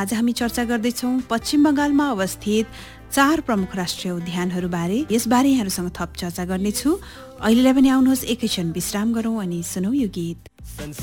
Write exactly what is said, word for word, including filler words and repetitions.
आज हामी चर्चा गर्दैछौँ पश्चिम बंगालमा अवस्थित चार प्रमुख राष्ट्रिय उद्यानहरूबारे। यसबारे यहाँहरूसँग थप चर्चा गर्नेछु। अहिलेलाई पनि आउनुहोस् एकैछिन विश्राम गरौँ अनि सुनौ यो गीत।